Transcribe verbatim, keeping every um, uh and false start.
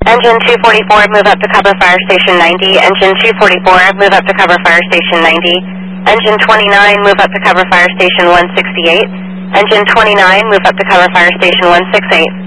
Engine two forty-four, move up to cover fire station ninety. Engine two forty-four, move up to cover fire station ninety. Engine twenty-nine, move up to cover fire station one sixty-eight. Engine twenty-nine, move up to cover fire station one sixty-eight.